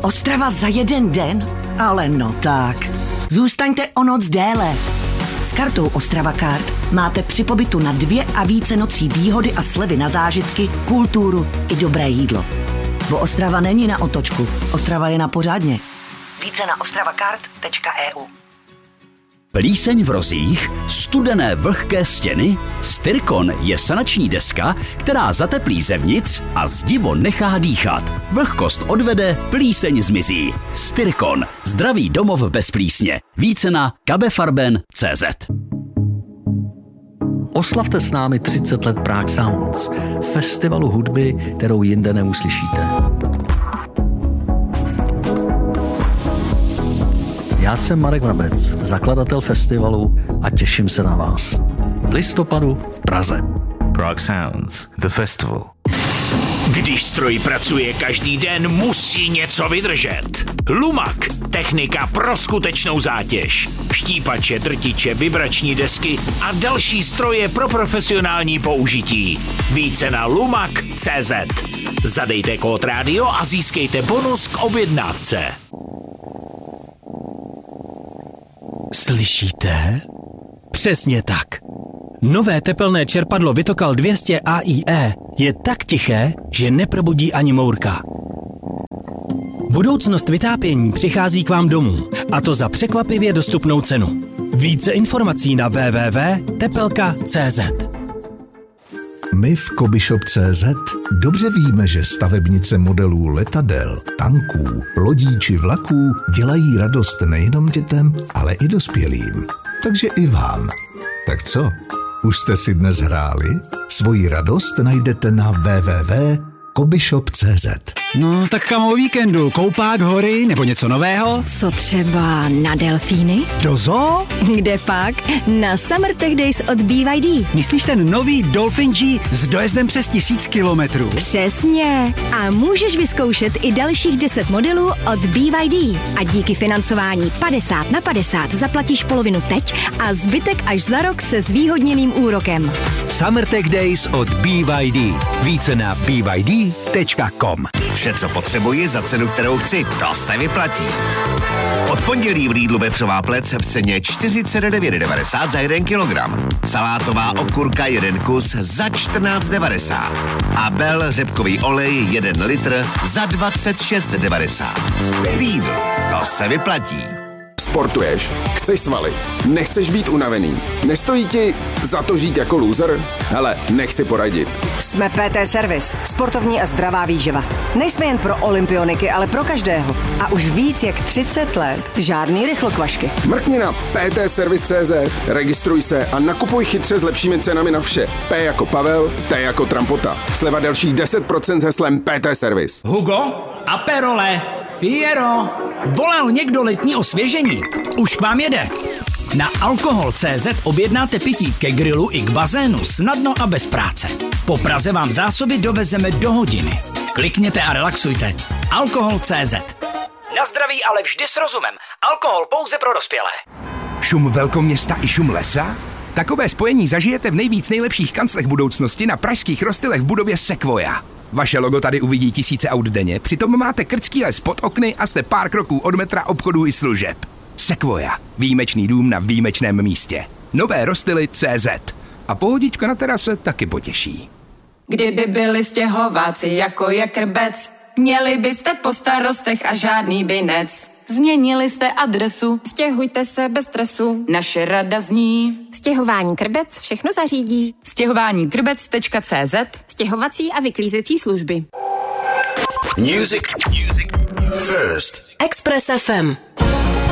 Ostrava za jeden den? Ale no tak. Zůstaňte o noc déle. S kartou Ostrava Card máte při pobytu na 2 a více nocí výhody a slevy na zážitky, kulturu i dobré jídlo. Bo Ostrava není na otočku, Ostrava je na pořádně. Více na ostravacard.eu. Plíseň v rozích, studené vlhké stěny, Styrkon je sanační deska, která zateplí zevnitř a zdivo nechá dýchat. Vlhkost odvede, plíseň zmizí. Styrkon, zdravý domov bez plísně. Více na kabefarben.cz. Oslavte s námi 30 let Prague Sounds, festivalu hudby, kterou jinde neuslyšíte. Já jsem Marek Vrabec, zakladatel festivalu a těším se na vás. V listopadu v Praze. Prague Sounds, the festival. Když stroj pracuje každý den, musí něco vydržet. Lumak, technika pro skutečnou zátěž. Štípače, drtiče, vibrační desky a další stroje pro profesionální použití. Více na lumak.cz. Zadejte kód rádio a získejte bonus k objednávce. Slyšíte? Přesně tak. Nové tepelné čerpadlo Vitokal 200 AIE je tak tiché, že neprobudí ani mourka. Budoucnost vytápění přichází k vám domů, a to za překvapivě dostupnou cenu. Více informací na www.tepelka.cz. My v Kobyshop.cz dobře víme, že stavebnice modelů letadel, tanků, lodí či vlaků dělají radost nejenom dětem, ale i dospělým. Takže i vám. Tak co? Už jste si dnes hráli? Svoji radost najdete na www.kobyshop.cz. No, tak kam o víkendu? Koupák, hory nebo něco nového? Co třeba na delfíny? Do zoo? Kde pak? Na Summer Tech Days od BYD. Myslíš ten nový Dolphin G s dojezdem přes 1000 kilometrů? Přesně. A můžeš vyzkoušet i dalších 10 modelů od BYD. A díky financování 50/50 zaplatíš polovinu teď a zbytek až za rok se zvýhodněným úrokem. Summer Tech Days od BYD. Více na byd.com. Vše, co potřebuji za cenu, kterou chci, to se vyplatí. Od pondělí v Lidlu vepřová plec v ceně 49,90 za 1 kilogram. Salátová okurka 1 kus za 14,90. A Bell řepkový olej 1 litr za 26,90. Lidl, to se vyplatí. Sportuješ, chceš svaly, nechceš být unavený, nestojí ti za to žít jako loser? Hele, nech si poradit. Jsme PT Service, sportovní a zdravá výživa. Nejsme jen pro olympioniky, ale pro každého. A už víc jak 30 let žádný rychlokvašky. Mrkni na ptservice.cz, registruj se a nakupuj chytře s lepšími cenami na vše. P jako Pavel, T jako Trampota. Sleva dalších 10% s heslem PT Service. Hugo, Aperole, Fiero, volal někdo letní osvěžení? Už k vám jede. Na alkohol.cz objednáte pití ke grilu i k bazénu snadno a bez práce. Po Praze vám zásoby dovezeme do hodiny. Klikněte a relaxujte. Alkohol.cz. Na zdraví, ale vždy s rozumem. Alkohol pouze pro dospělé. Šum velkoměsta i šum lesa? Takové spojení zažijete v nejlepších kanclech budoucnosti na pražských Rostylech v budově Sequoia. Vaše logo tady uvidí tisíce aut denně, přitom máte krčký les pod okny a jste pár kroků od metra, obchodů i služeb. Sequoia. Výjimečný dům na výjimečném místě. Nové Rostyly.cz. A pohodička na terase taky potěší. Kdyby byli stěhováci jako je Krbec, měli byste po starostech a žádný binec. Změnili jste adresu, stěhujte se bez stresu, naše rada zní. Stěhování Krbec všechno zařídí. Stěhováníkrbec.cz. Stěhovací a vyklízecí služby. Music first. Express FM.